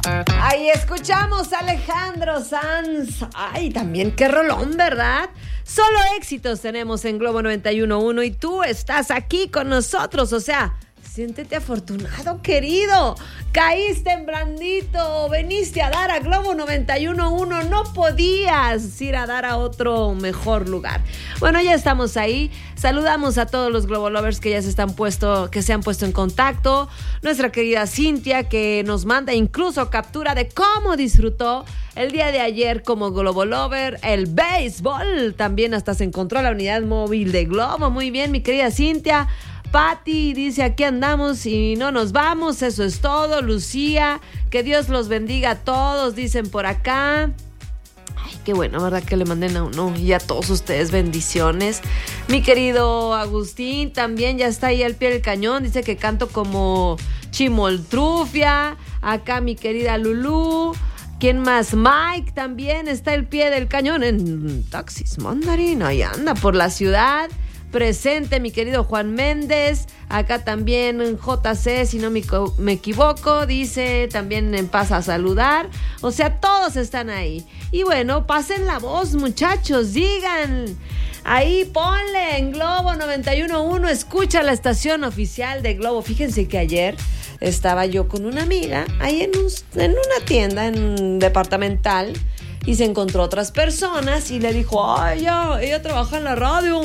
Ahí escuchamos a Alejandro Sanz. Ay, también qué rolón, ¿verdad? Solo éxitos tenemos en Globo 91.1 y tú estás aquí con nosotros, o sea, siéntete afortunado, querido. Caíste en blandito, veniste a dar a Globo 91.1, no podías ir a dar a otro mejor lugar. Bueno, ya estamos ahí. Saludamos a todos los Globo Lovers que ya se han puesto en contacto. Nuestra querida Cintia, que nos manda incluso captura de cómo disfrutó el día de ayer como Globo Lover, el béisbol. También hasta se encontró la unidad móvil de Globo. Muy bien, mi querida Cintia. Pati dice, aquí andamos y no nos vamos, eso es todo. Lucía, que Dios los bendiga a todos, dicen por acá. Ay, qué bueno, ¿verdad? Que le manden a uno y a todos ustedes bendiciones. Mi querido Agustín también ya está ahí al pie del cañón, dice que canto como Chimoltrufia. Acá mi querida Lulú. ¿Quién más? Mike también está al pie del cañón en Taxis Mandarín, ahí anda por la ciudad. Presente mi querido Juan Méndez, acá también JC, si no me equivoco, dice también en paz a saludar, o sea, todos están ahí. Y bueno, pasen la voz, muchachos, digan, ahí ponle en Globo 91.1, escucha la estación oficial de Globo. Fíjense que ayer estaba yo con una amiga ahí en una tienda en departamental y se encontró otras personas y le dijo, ay, ya, ella trabaja en la radio.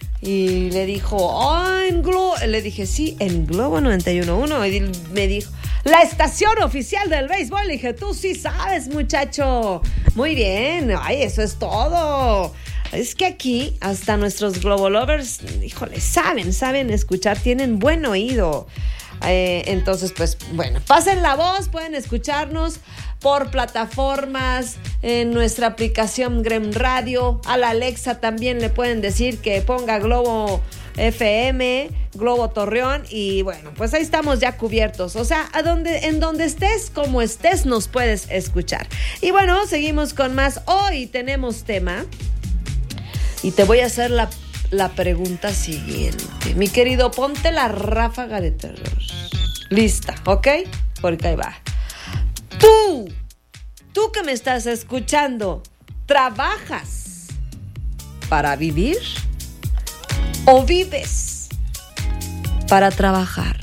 Y le dijo, le dije, sí, en Globo 91.1. Y me dijo, la estación oficial del béisbol. Le dije, tú sí sabes, muchacho. Muy bien, ay, eso es todo. Es que aquí hasta nuestros Globo Lovers, híjole, saben escuchar, tienen buen oído. Entonces, pues, bueno, pasen la voz, pueden escucharnos por plataformas, en nuestra aplicación Grem Radio. A la Alexa también le pueden decir que ponga Globo FM, Globo Torreón, y bueno, pues ahí estamos ya cubiertos. O sea, en donde estés, como estés, nos puedes escuchar. Y bueno, seguimos con más. Hoy tenemos tema y te voy a hacer la pregunta siguiente. Mi querido, ponte la ráfaga de terror. Lista, ¿ok? Porque ahí va. Tú que me estás escuchando, ¿trabajas para vivir o vives para trabajar?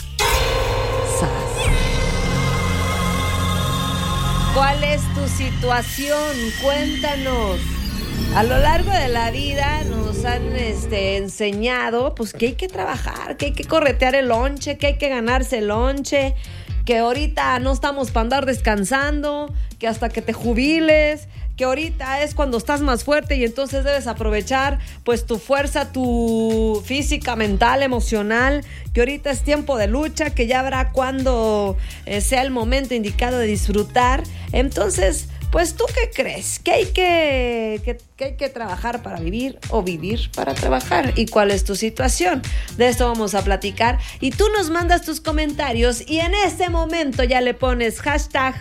¿Cuál es tu situación? Cuéntanos. A lo largo de la vida nos han enseñado pues que hay que trabajar, que hay que corretear el lonche, que hay que ganarse el lonche, que ahorita no estamos para andar descansando, que hasta que te jubiles, que ahorita es cuando estás más fuerte y entonces debes aprovechar pues tu fuerza, tu física, mental, emocional, que ahorita es tiempo de lucha, que ya habrá cuando sea el momento indicado de disfrutar. Entonces, pues ¿tú qué crees? ¿Que hay que trabajar para vivir o vivir para trabajar? ¿Y cuál es tu situación? De esto vamos a platicar y tú nos mandas tus comentarios y en este momento ya le pones hashtag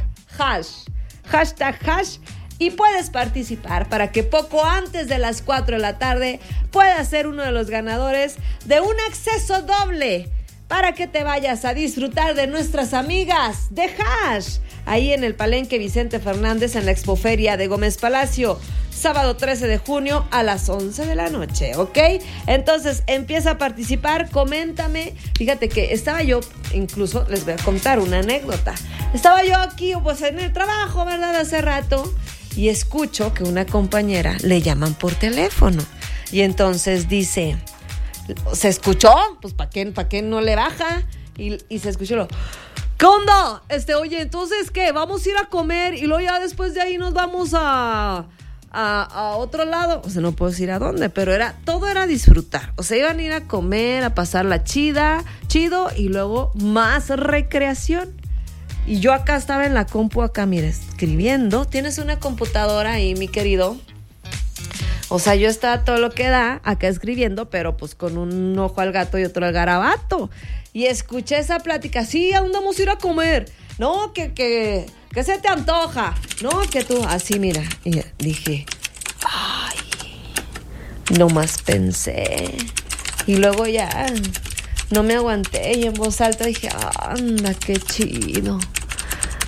y puedes participar para que poco antes de las 4 de la tarde puedas ser uno de los ganadores de un acceso doble para que te vayas a disfrutar de nuestras amigas de Hash, ahí en el Palenque Vicente Fernández, en la Expoferia de Gómez Palacio, sábado 13 de junio a las 11 de la noche, ¿ok? Entonces, empieza a participar, coméntame. Fíjate que estaba yo, incluso les voy a contar una anécdota. Estaba yo aquí, pues en el trabajo, ¿verdad? Hace rato, y escucho que una compañera le llaman por teléfono. Y entonces dice... ¿Se escuchó? Pues ¿para qué no le baja? Y se escuchó ¿qué onda? Oye, entonces, ¿qué? ¿Vamos a ir a comer? Y luego ya después de ahí nos vamos a otro lado. O sea, no puedo decir a dónde, pero todo era disfrutar. O sea, iban a ir a comer, a pasarla chido, y luego más recreación. Y yo acá estaba en la compu, mira, escribiendo. ¿Tienes una computadora ahí, mi querido? O sea, yo estaba todo lo que da acá escribiendo, pero pues con un ojo al gato y otro al garabato. Y escuché esa plática. Sí, ¿a dónde vamos a ir a comer? No, que se te antoja. No, que tú, así mira. Y dije, ay, no más pensé. Y luego ya no me aguanté y en voz alta dije, anda, qué chido.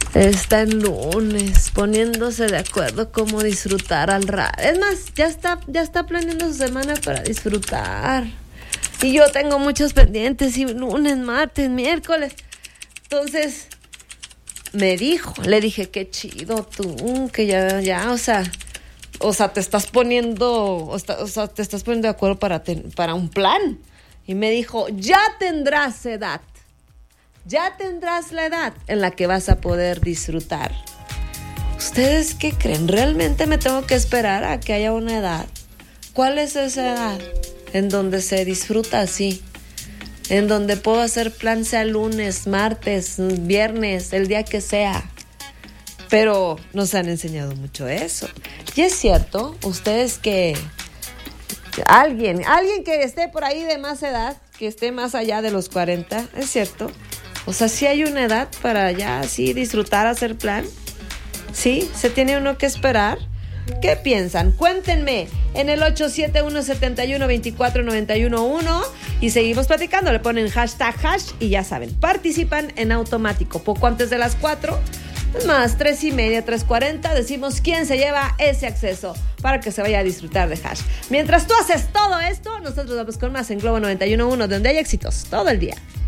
Está en lunes, poniéndose de acuerdo cómo disfrutar al rato. Es más, ya está planeando su semana para disfrutar. Y yo tengo muchos pendientes, y lunes, martes, miércoles. Entonces, le dije, qué chido tú, que ya, o sea, te estás poniendo, te estás poniendo de acuerdo para un plan. Y me dijo, ya tendrás edad. Ya tendrás la edad en la que vas a poder disfrutar. ¿Ustedes qué creen? ¿Realmente me tengo que esperar a que haya una edad? ¿Cuál es esa edad? En donde se disfruta así. En donde puedo hacer plan sea lunes, martes, viernes, el día que sea. Pero nos han enseñado mucho eso. Y es cierto, ustedes que... Alguien que esté por ahí de más edad, que esté más allá de los 40, es cierto. O sea, sí hay una edad para ya así disfrutar, hacer plan. Sí, se tiene uno que esperar. ¿Qué piensan? Cuéntenme en el 871-71-24-91-1 y seguimos platicando. Le ponen hashtag y ya saben, participan en automático. Poco antes de las 4, es más, 3:30, 3:40, decimos quién se lleva ese acceso para que se vaya a disfrutar de Hash. Mientras tú haces todo esto, nosotros vamos con más en Globo 91.1, donde hay éxitos todo el día.